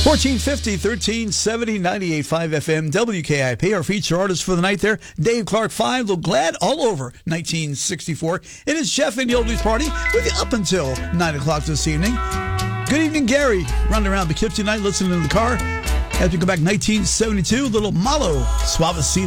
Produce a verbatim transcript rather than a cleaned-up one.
fourteen fifty, thirteen seventy, ninety-eight point five F M, W K I P. Our feature artist for the night there, Dave Clark five, Little Glad All Over, nineteen sixty-four. It is Jeff and the Oldies Party with you up until nine o'clock this evening. Good evening, Gary. Running around Poughkeepsie tonight, listening in the car. As we go back nineteen seventy-two, little Malo Suavecito.